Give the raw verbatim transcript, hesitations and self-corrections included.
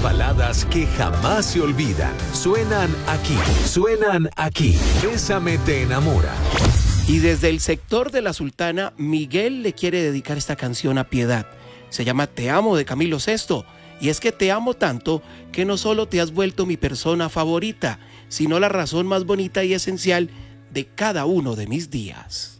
baladas que jamás se olvidan. Suenan aquí, suenan aquí. Bésame te enamora. Y desde el sector de la Sultana, Miguel le quiere dedicar esta canción a Piedad. Se llama Te amo de Camilo Sesto. Y es que te amo tanto que no solo te has vuelto mi persona favorita, sino la razón más bonita y esencial de cada uno de mis días.